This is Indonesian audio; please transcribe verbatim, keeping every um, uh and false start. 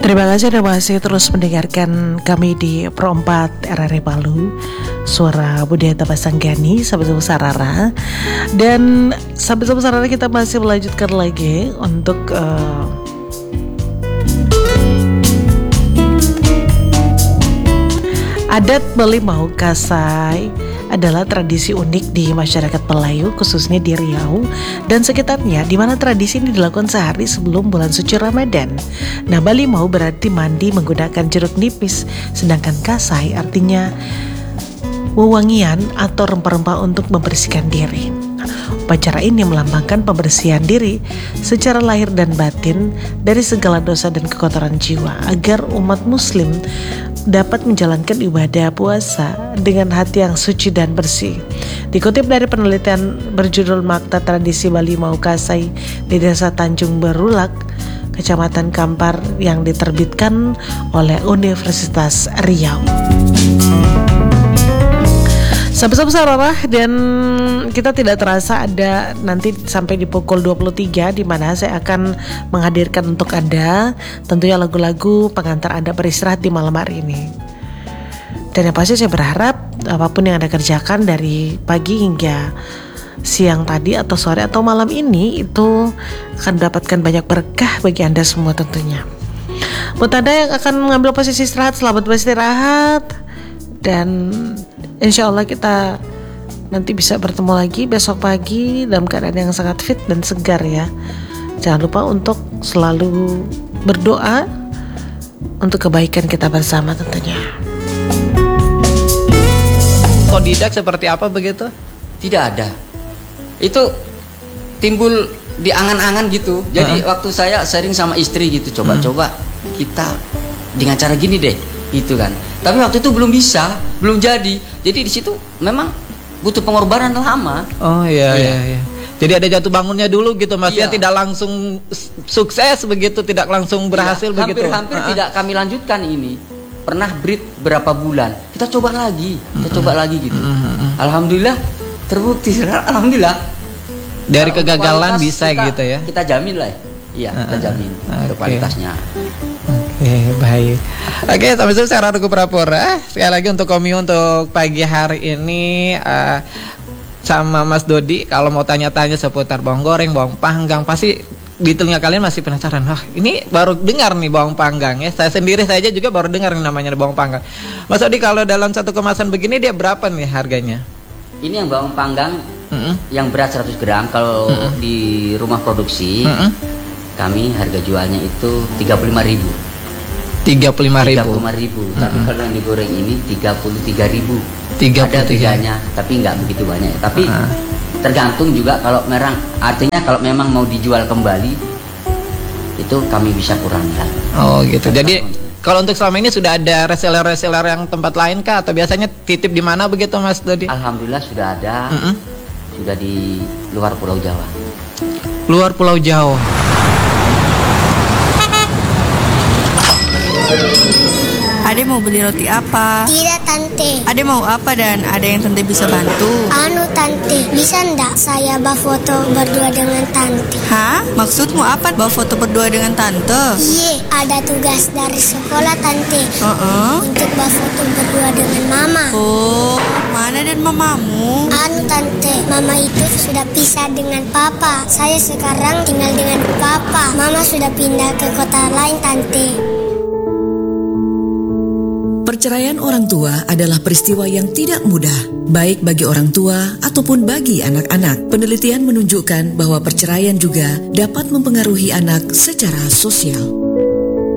Terima kasih, terima kasih terus mendengarkan kami di Pro empat R R I Palu, Suara Budaya Tabasanggani, sahabat-sahabat Sarara. Dan sahabat-sahabat Sarara, kita masih melanjutkan lagi untuk uh, adat Balimau Kasai adalah tradisi unik di masyarakat Melayu, khususnya di Riau dan sekitarnya, di mana tradisi ini dilakukan sehari sebelum bulan suci Ramadan. Nah, Balimau berarti mandi menggunakan jeruk nipis, sedangkan Kasai artinya wewangian atau rempah-rempah untuk membersihkan diri. Upacara ini melambangkan pembersihan diri secara lahir dan batin dari segala dosa dan kekotoran jiwa, agar umat muslim dapat menjalankan ibadah puasa dengan hati yang suci dan bersih. Dikutip dari penelitian berjudul Makta Tradisi Balimau Kasai di Desa Tanjung Berulak, Kecamatan Kampar, yang diterbitkan oleh Universitas Riau. Sahabat-sahabat Sarara, dan kita tidak terasa ada nanti sampai di pukul dua puluh tiga, di mana saya akan menghadirkan untuk Anda tentunya lagu-lagu pengantar Anda beristirahat di malam hari ini. Dan yang pasti saya berharap apapun yang Anda kerjakan dari pagi hingga siang tadi atau sore atau malam ini itu akan mendapatkan banyak berkah bagi Anda semua tentunya. Buat Anda yang akan mengambil posisi istirahat, selamat beristirahat. Dan insya Allah kita nanti bisa bertemu lagi besok pagi dalam keadaan yang sangat fit dan segar ya. Jangan lupa untuk selalu berdoa untuk kebaikan kita bersama tentunya. Otodidak seperti apa begitu? Tidak ada. Itu timbul di angan-angan gitu. Jadi uh-huh. waktu saya sering sama istri gitu, coba-coba uh-huh. kita dengan cara gini deh, gitu kan. Tapi waktu itu belum bisa, belum jadi. Jadi di situ memang butuh pengorbanan lama. Oh iya iya iya. Jadi ada jatuh bangunnya dulu gitu, maksudnya iya. tidak langsung sukses begitu, tidak langsung berhasil iya, begitu. Hampir-hampir uh-huh. tidak kami lanjutkan ini. Pernah breed berapa bulan, kita coba lagi, kita uh-huh. coba lagi gitu. Uh-huh. Alhamdulillah terbukti, alhamdulillah. Dari kegagalan bisa kita, gitu ya. Kita jamin lah. Iya, uh-huh. kita jamin okay. kualitasnya. Oke, okay, baik. Oke, okay, sampai selesai saya Ragu Prapora. Sekali lagi untuk Komi untuk pagi hari ini uh, sama Mas Dodi, kalau mau tanya-tanya seputar bawang goreng, bawang panggang, pasti di telinga kalian masih penasaran. Wah, ini baru dengar nih bawang panggang ya. Saya sendiri saja juga baru dengar nih namanya bawang panggang. Mas Dodi, kalau dalam satu kemasan begini dia berapa nih harganya? Ini yang bawang panggang mm-hmm. yang berat seratus gram. Kalau mm-hmm. di rumah produksi mm-hmm. kami harga jualnya itu tiga puluh lima ribu. tiga puluh lima ribu. tiga puluh lima ribu. Mm-hmm. Tapi kalau yang digoreng ini tiga puluh tiga ribu. tiga puluh tiga. Ada tiganya, tapi nggak begitu banyak. Tapi uh-huh. tergantung juga kalau memang, artinya kalau memang mau dijual kembali itu kami bisa kurangkan. Oh gitu. Jadi kalau untuk selama ini sudah ada reseller-reseller yang tempat lain kah, atau biasanya titip di mana begitu Mas Dodi? Alhamdulillah sudah ada. Mm-hmm. Sudah di luar Pulau Jawa. Luar Pulau Jawa. Ade mau beli roti apa? Tidak tante. Ade mau apa dan ada yang tante bisa bantu? Anu tante, bisa ndak saya bawa foto berdua dengan tante? Hah? Maksudmu apa bawa foto berdua dengan tante? Iya, ada tugas dari sekolah tante. Uh-uh. Untuk bawa foto berdua dengan mama. Oh, mana dan mamamu? Anu tante, mama itu sudah pisah dengan papa. Saya sekarang tinggal dengan papa. Mama sudah pindah ke kota lain tante. Perceraian orang tua adalah peristiwa yang tidak mudah, baik bagi orang tua ataupun bagi anak-anak. Penelitian menunjukkan bahwa perceraian juga dapat mempengaruhi anak secara sosial.